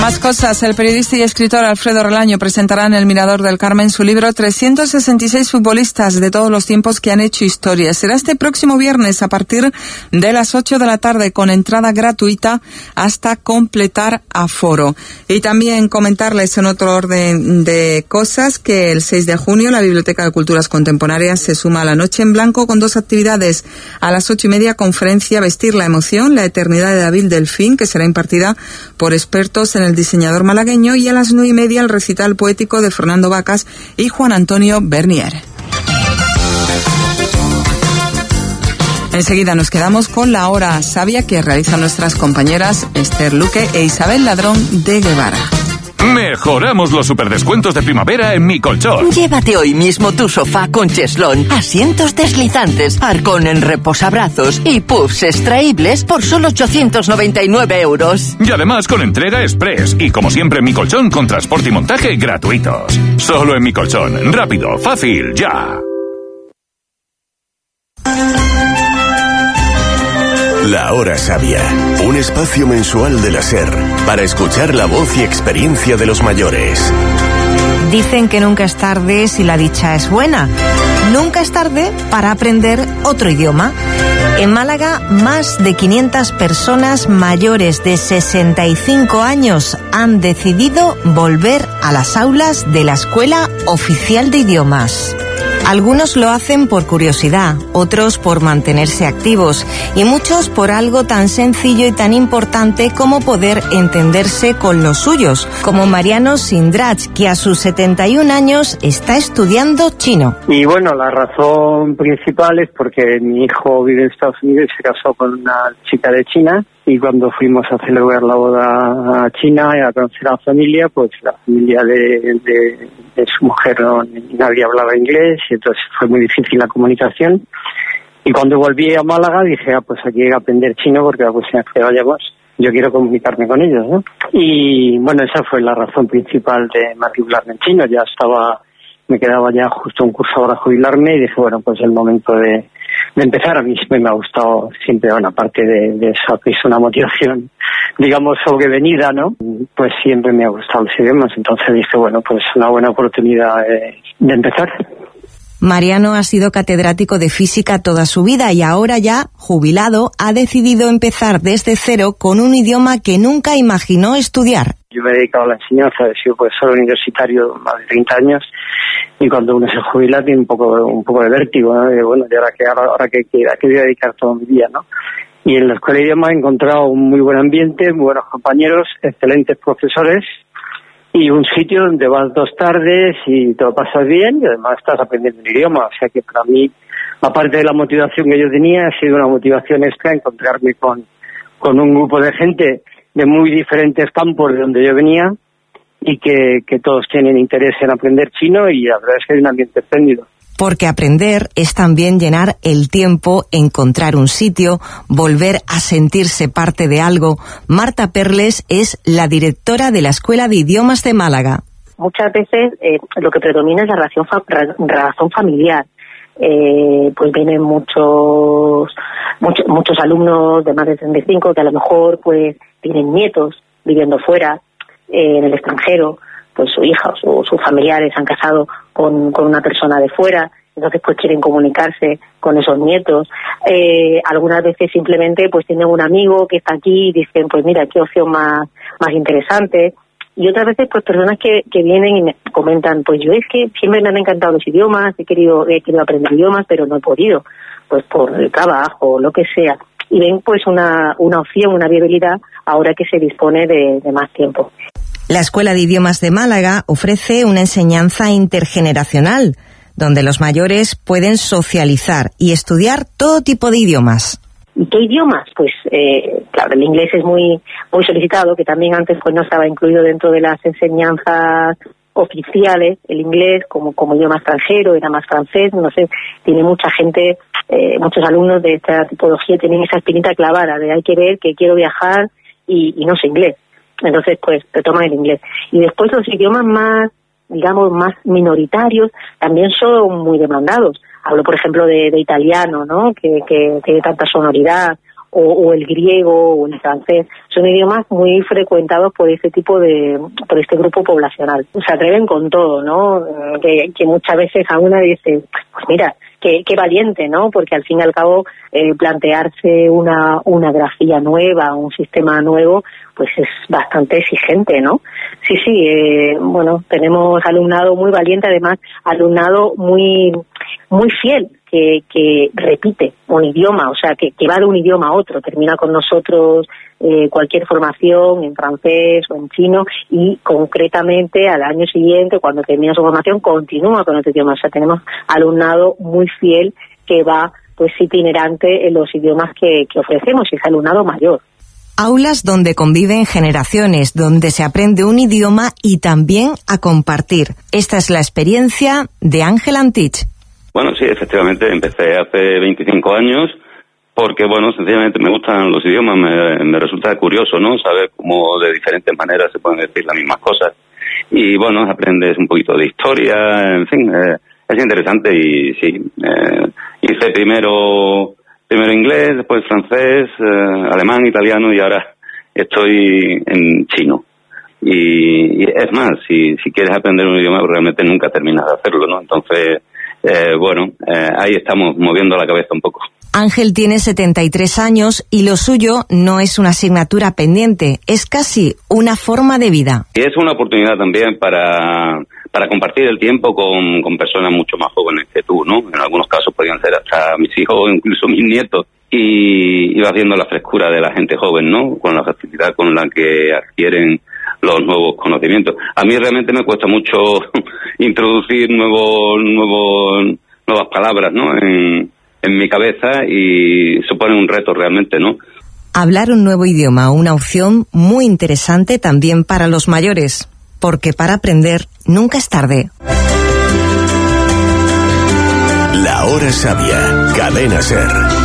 Más cosas. El periodista y escritor Alfredo Relaño presentará en el Mirador del Carmen su libro 366 futbolistas de todos los tiempos que han hecho historia. Será este próximo viernes a partir de las 8 de la tarde con entrada gratuita hasta completar aforo. Y también comentarles en otro orden de cosas que el 6 de junio la Biblioteca de Culturas Contemporáneas se suma a la Noche en Blanco con 2 actividades. A las 8:30 conferencia Vestir la emoción, la eternidad de David Delfín, que será impartida por expertos en el diseñador malagueño, y a las 9:30 el recital poético de Fernando Vacas y Juan Antonio Bernier. Enseguida nos quedamos con la hora sabia que realizan nuestras compañeras Esther Luque e Isabel Ladrón de Guevara. Mejoramos los superdescuentos de primavera en Mi Colchón. Llévate hoy mismo tu sofá con cheslón, asientos deslizantes, arcón en reposabrazos y puffs extraíbles por solo 899 euros. Y además con entrega express y, como siempre, en Mi Colchón con transporte y montaje gratuitos. Solo en Mi Colchón. Rápido, fácil, ya. La Hora Sabia, un espacio mensual de la SER para escuchar la voz y experiencia de los mayores. Dicen que nunca es tarde si la dicha es buena. Nunca es tarde para aprender otro idioma. En Málaga, más de 500 personas mayores de 65 años han decidido volver a las aulas de la Escuela Oficial de Idiomas. Algunos lo hacen por curiosidad, otros por mantenerse activos y muchos por algo tan sencillo y tan importante como poder entenderse con los suyos, como Mariano Sindrach, que a sus 71 años está estudiando chino. Y bueno, la razón principal es porque mi hijo vive en Estados Unidos y se casó con una chica de China, y cuando fuimos a celebrar la boda a China y a conocer a la familia, pues la familia de su mujer nadie hablaba inglés, y entonces fue muy difícil la comunicación. Y cuando volví a Málaga dije, pues aquí hay que aprender chino porque la próxima vez que vayamos yo quiero comunicarme con ellos, ¿no? Y bueno, esa fue la razón principal de matricularme en chino. Me quedaba ya justo un curso para jubilarme y dije, bueno, pues es el momento de empezar. A mí siempre me ha gustado, siempre, bueno, aparte de eso que es una motivación, digamos, sobrevenida, ¿no? Pues siempre me ha gustado los idiomas, entonces dije, bueno, pues una buena oportunidad de empezar. Mariano ha sido catedrático de física toda su vida y ahora ya, jubilado, ha decidido empezar desde cero con un idioma que nunca imaginó estudiar. Yo me he dedicado a la enseñanza, he sido profesor universitario más de 30 años, y cuando uno se jubila tiene un poco de vértigo, ¿no? Y bueno, ¿y ahora qué voy a dedicar todo mi día, ¿no? Y en la escuela de idiomas he encontrado un muy buen ambiente, muy buenos compañeros, excelentes profesores, y un sitio donde vas 2 tardes y te lo pasas bien y además estás aprendiendo el idioma. O sea que para mí, aparte de la motivación que yo tenía, ha sido una motivación extra encontrarme con un grupo de gente de muy diferentes campos de donde yo venía y que todos tienen interés en aprender chino, y la verdad es que hay un ambiente espléndido. Porque aprender es también llenar el tiempo, encontrar un sitio, volver a sentirse parte de algo. Marta Perles es la directora de la Escuela de Idiomas de Málaga. Muchas veces lo que predomina es la razón familiar. Pues vienen muchos alumnos de más de 35 que a lo mejor pues tienen nietos viviendo fuera, en el extranjero, pues su hija o sus familiares han casado con una persona de fuera, entonces pues quieren comunicarse con esos nietos. Algunas veces simplemente pues tienen un amigo que está aquí y dicen, pues mira, qué opción más interesante. Y otras veces pues personas que vienen y me comentan, pues yo es que siempre me han encantado los idiomas, he querido aprender idiomas, pero no he podido, pues por el trabajo, lo que sea. Y ven pues una opción, una viabilidad ahora que se dispone de más tiempo. La Escuela de Idiomas de Málaga ofrece una enseñanza intergeneracional, donde los mayores pueden socializar y estudiar todo tipo de idiomas. ¿Y qué idiomas? Pues claro, el inglés es muy solicitado, que también antes pues no estaba incluido dentro de las enseñanzas oficiales. El inglés como idioma extranjero, era más francés, no sé, tiene mucha gente, muchos alumnos de esta tipología tienen esa espinita clavada de hay que ver que quiero viajar y no sé inglés. Entonces, pues, retoman el inglés. Y después los idiomas más minoritarios también son muy demandados. Hablo, por ejemplo, de italiano, ¿no? Que tiene tanta sonoridad, o el griego o el francés. Son idiomas muy frecuentados por este grupo poblacional. Se atreven con todo, ¿no? Que muchas veces a una dice, pues mira, qué valiente, ¿no? Porque al fin y al cabo plantearse una grafía nueva, un sistema nuevo, pues es bastante exigente, ¿no? Sí, bueno, tenemos alumnado muy valiente, además alumnado muy fiel, que repite un idioma, o sea, que va de un idioma a otro, termina con nosotros cualquier formación en francés o en chino y concretamente al año siguiente, cuando termina su formación, continúa con otro idioma. O sea, tenemos alumnado muy fiel que va pues itinerante en los idiomas que ofrecemos, y es alumnado mayor. Aulas donde conviven generaciones, donde se aprende un idioma y también a compartir. Esta es la experiencia de Ángel Antich. Bueno, sí, efectivamente, empecé hace 25 años porque, bueno, sencillamente me gustan los idiomas, me resulta curioso, ¿no? Saber cómo de diferentes maneras se pueden decir las mismas cosas. Y, bueno, aprendes un poquito de historia, en fin, es interesante y sí, hice primero inglés, después francés, alemán, italiano y ahora estoy en chino. Y es más, si quieres aprender un idioma realmente nunca terminas de hacerlo, ¿no? Entonces, ahí estamos moviendo la cabeza un poco. Ángel tiene 73 años y lo suyo no es una asignatura pendiente, es casi una forma de vida. Y es una oportunidad también para compartir el tiempo con personas mucho más jóvenes que tú, ¿no? En algunos casos podrían ser hasta mis hijos o incluso mis nietos. Y vas viendo la frescura de la gente joven, ¿no? Con la facilidad con la que adquieren los nuevos conocimientos. A mí realmente me cuesta mucho introducir nuevas palabras, ¿no? En mi cabeza, y supone un reto realmente, ¿no? Hablar un nuevo idioma, una opción muy interesante también para los mayores, porque para aprender nunca es tarde. La Hora Sabia, Cadena SER.